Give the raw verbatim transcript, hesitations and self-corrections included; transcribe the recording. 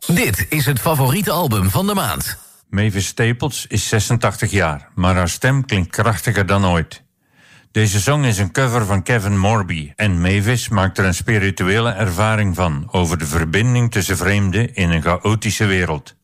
Dit is het favoriete album van de maand. Mavis Staples is zesentachtig jaar, maar haar stem klinkt krachtiger dan ooit. Deze song is een cover van Kevin Morby en Mavis maakt er een spirituele ervaring van over de verbinding tussen vreemden in een chaotische wereld.